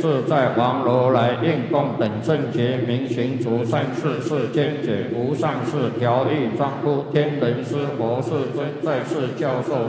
自在王如来应供等正觉明行足善事世间解无上士调御庄乎天人师佛世尊在世教授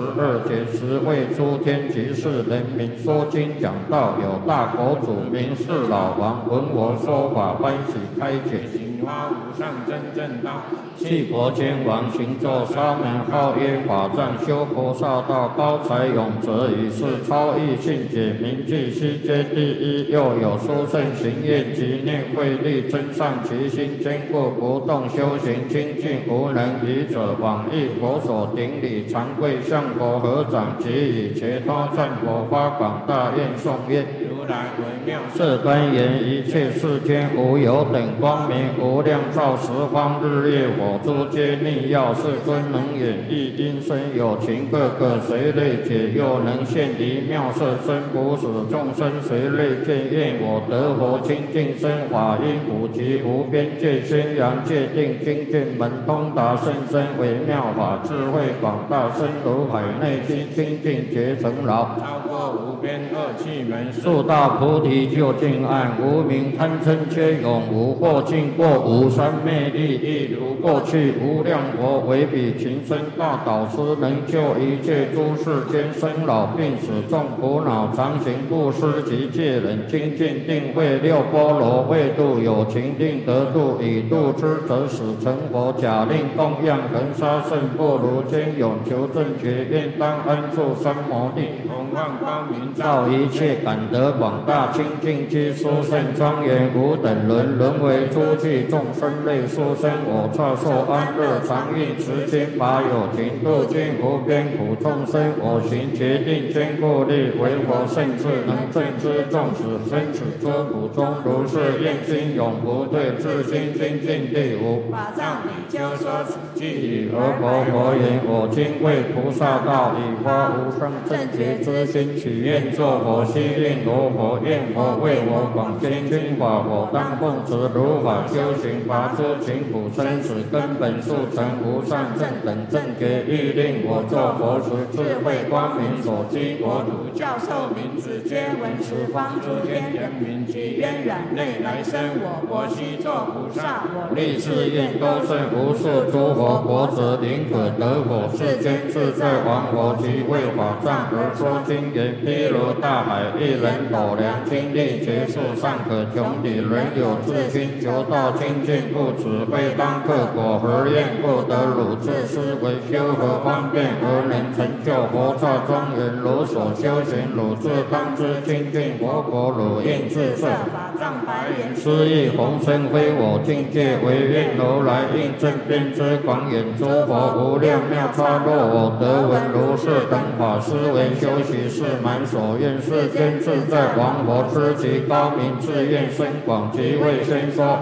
42节时为诸天及世人民说经讲道，有大佛祖名是老王闻我说法欢喜开解，行发无上真正道。细婆天王行作沙门号曰法藏修菩萨道，高才永泽以是超异性解明记悉皆第一。又有殊胜行愿及念慧力增上其心，坚固不动修行精进无能愚者，往诣佛所顶礼常跪向佛合掌，即以切他赞佛发广大愿颂曰：如来为妙色端严，一切世间无有等光明，无量照十方日月火诸皆逆耀，世尊能演绎因身有情，个个随类解，又能现离妙色身，不使众生随类见。愿我得佛清净身，法音普及无边界，宣扬界定精进门通达甚深微妙法，智慧广大深如海内心，清净觉成劳，超过无边恶趣门，速大菩提究竟岸，无明贪嗔皆永无过尽过，无三昧力亦如过去无量佛，唯彼情深大导师，能救一切诸世间生老病死众苦恼，常行布施及戒忍精进定慧六波罗，为度有情定得度，以度之则使成佛，假令供养恒沙圣不如坚永求正觉，愿当安住三摩地，弘万光明照一切，感得广大清净之殊胜庄严，无等伦沦为诸具众生类殊生，我刹受安乐常运持经法有情，度尽无边苦众生，我行决定坚固力，为佛圣智能正知众使生死诸苦中，如是愿心永不退，自心精进地无。法藏比丘说此句语，而佛言：我今为菩萨道，以发无上正觉之心，许愿作佛，悉令罗佛，愿佛为我广宣经法，我当奉持如法修行，拔诸情苦生死根本，速成无上正等正觉，欲令我作佛时，智慧光明所积国土，教授名字皆闻十方诸天人民，及渊远内来生我悉作菩萨，我立誓愿多胜无数诸佛，国者宁可得果，世间自在王佛及为法藏而说经言，譬如大海，一人斗量经历劫数尚可穷底，人有自心求道清净，不此非当克果，何愿不得汝自思维修何方便，而能成就佛刹庄严，如所修行，汝自当知清净佛果，汝应自设法藏白言，斯亦弘身非我境界，唯愿如来应正遍知广远诸佛无量妙差，若我得闻如是等法，思维修习是满所愿，世间自在王佛知其高明，自愿深广，即为先说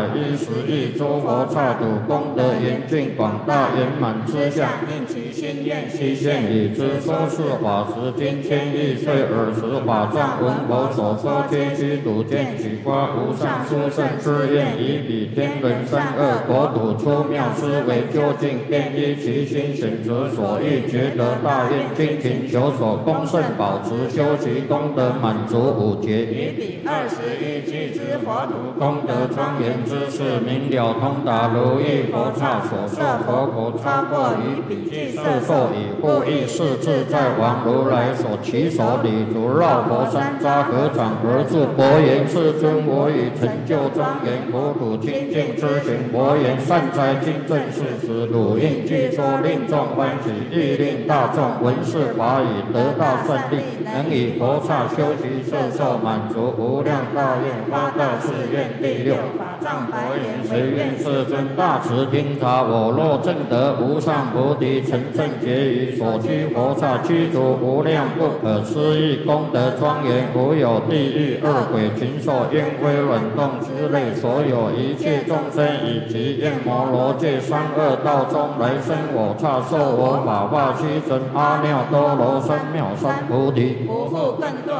210亿诸佛刹土，功德严净广大圆满之相，应其心愿悉现已知，说是法时今千亿岁，尔时法藏闻佛所说皆须睹见，取发无上殊胜之愿，以彼天人三恶国土出妙思维究竟，便依其心选择所欲觉得大愿，精勤求所功胜保持，修习功德满足五劫，以彼21具之佛土，功德庄严之事，明了通达如意佛刹所设佛国，超过于彼具色受，以护益是自在王如来所起手礼足，绕佛山楂合掌而住，佛言：世尊，我已成就庄严国土清净之行。佛言：善哉，今正是时，汝应具说，令众欢喜，亦令大众闻是法语，得大胜利，能以佛刹修习摄受满足无量大愿，发大誓愿。第六法藏白言：谁愿世尊大慈听察，我若证得无上菩提，成正觉于所居佛刹，具足无量不可思议功德庄严，无有地狱恶鬼禽兽烟灰卵动之类，所有一切众生以及焰摩罗界三恶道中来生我刹，受我法化须成阿耨多罗三藐三菩提，不复更堕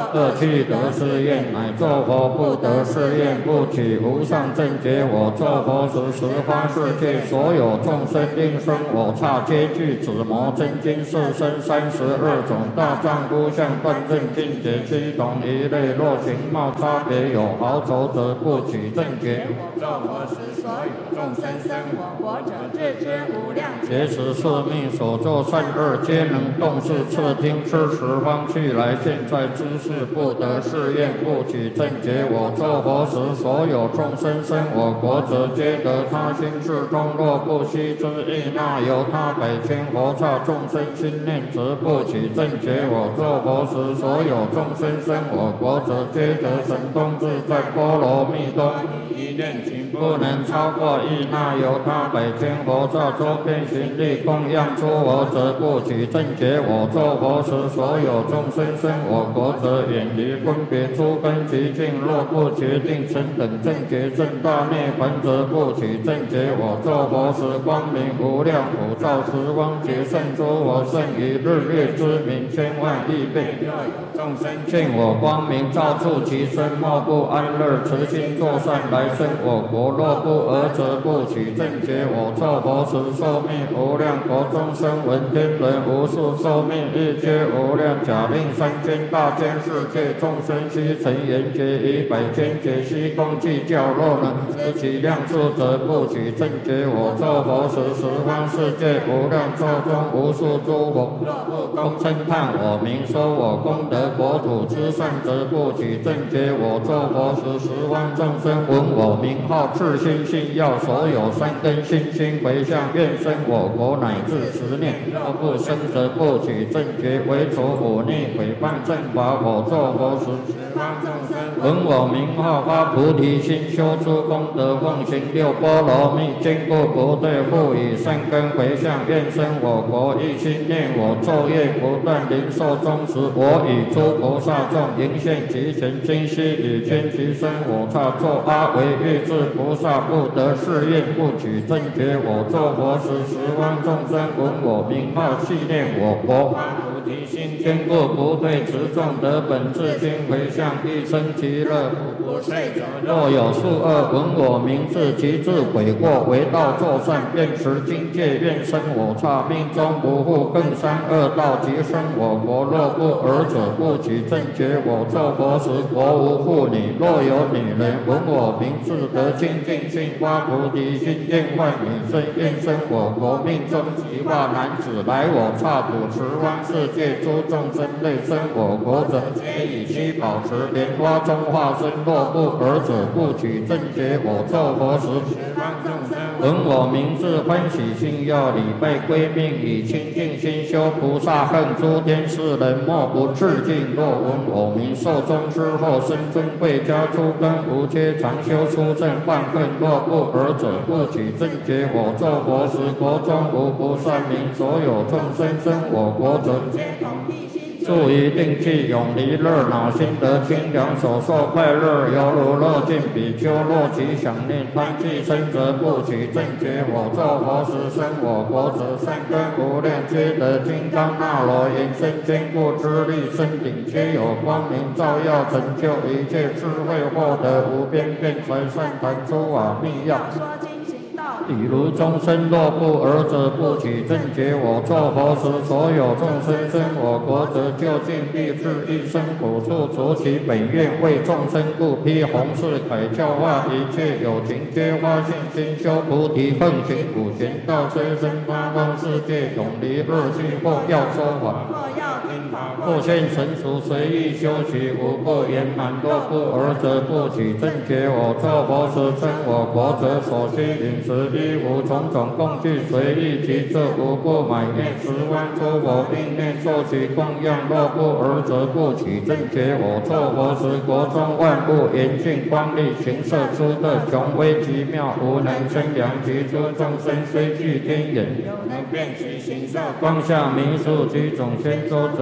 恶趣得誓愿，乃作佛不得誓愿，不取无上正觉。我作佛时，十方世界所有众生应生我刹，皆具紫魔真经四身32种大丈夫相，断正境界7种一类。若形貌差别有毫筹者，不取正觉。 作佛时，所有众生生我国者，自知无量劫持是命所作善恶，皆能动视侧听吃十方去来。现在知识不得誓愿，不取正觉。我作佛时，所有众生生我国者，皆得他心事中。若不悉之意，那由他百千佛刹众生心念，则不取正觉。我作佛时，所有众生生我国者，皆得神通自在波罗蜜多。一念情不能超过意，那由他百千佛刹周边行力供养出我者，不取正觉。我作佛时，所有众生生我国者，远离分别诸根极境。若不决定成等正觉正大涅槃者，不取正觉。我作佛时，光明无量，普照十方劫胜诸佛，胜于日月之明千万亿倍。众生见我光明照触其身，莫不安乐，慈心作善来生我国。若不尔者，不取正觉。我作佛时，寿命无量，国中生闻天人无数，寿命亦皆无量。假令三千大千世界众生悉成圆觉，以百千劫悉共计较。若能知其量数者，不取正觉。我作佛时，十方世界无量寿中无数诸佛，若不共称叹我名，说我功德国土之善者，不取正觉。我作佛时，十方众生闻我名号，自心信要，所有善根信心回向，愿生我国乃至10念。若不生则不取正觉。为除忤逆毁谤正法，我作佛时，十方众生闻我名号，发菩提心，修诸功德，奉行6波罗蜜，坚固不退，复以善根回向，愿生我国。一心念我，昼夜不断，临寿终时，我与诸菩萨众迎现其前，今悉以见其身。我刹作阿惟越致菩萨，不得誓愿，不取正觉。我作佛时，十方众生闻我名号，系念我国，发菩提心，坚固不退，持众得本自心回向，一生其乐，不睡者。若有数恶闻我名字，其自悔过，为道作善，愿持经戒，愿生我刹，命中不复更三恶道，即生我国。若不尔者，不取正觉。我作佛时，国无妇女，若有女人闻我名字，得清净心，发菩提心，愿换女身，愿生我国。命中即化男子，来我刹土，十方世界诸众生类生我国者，皆以七宝池莲花中化身。若不尔者，不取正觉。我作佛时，十方众生闻我名字，欢喜心要，礼拜归命，以清净心修菩萨恨，诸天世人莫不致敬。若闻我名，寿终之后生尊贵，家诸根无缺，常修出正犯恨。若不尔者，不取正觉。我作佛时，国中无不善名，所有众生生我国者，皆同一心，住于定气，永离热恼，心得清凉，所受快乐，犹如乐尽比丘。若其想念贪气生则，不取正觉。我作佛时，生我国者，善根无量，皆得金刚那罗延伸坚固之力，身顶皆有光明照耀，成就一切智慧，获得无边辩才善谈诸法密要。比如众生若不尔者，不取正觉。我作佛时，所有众生生我国者，究竟必至一生苦处，除其本愿，为众生故，披弘誓铠，教化一切有情，皆发信心，修菩提，奉行普贤道，催生八方世界，永离恶趣，或要说法，或现成熟，随意修习，无不圆满。若不尔者，不取正觉。我作佛时，生我国者，所需饮食衣服种种供具，随意其色，无不满愿十方诸佛并念受取供养。若不尔者，不取正觉。我作佛时，国中万物严峻光丽，形色出的雄威极妙，无能称量。其诸众生虽具天眼，有能辨其形色，光下弥数几种千周者，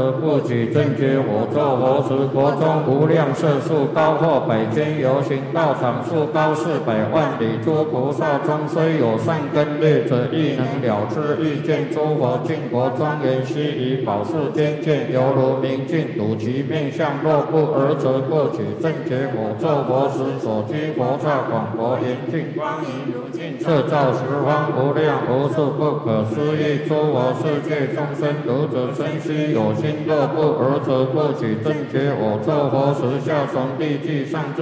则不取正觉我作佛时，国中无量色数高或百千由行道场数高400万里，诸菩萨中虽有善根劣者，亦能了知欲见诸佛净国庄严悉以宝树天见，犹如明镜睹其面相。若不尔则不取正觉我作佛时所居佛刹广博严净，光明如镜，摄照十方无量无数不可思议诸佛世界众生，如者生须有心。若不尔则不取正觉我作佛时，下从地际上